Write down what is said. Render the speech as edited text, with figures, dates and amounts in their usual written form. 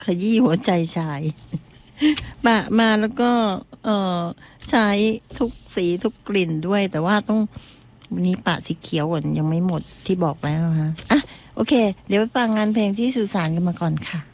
ขยี้หัวใจชายปะมาแล้วก็ใช้ทุกสีทุกกลิ่นด้วยแต่ว่าต้องวันนี้ปะสีเขียวก่อนยังไม่หมดที่บอกแล้วนะคะอ่ะโอเคเดี๋ยวไปฟังงานเพลงที่สุสานกันมาก่อนค่ะ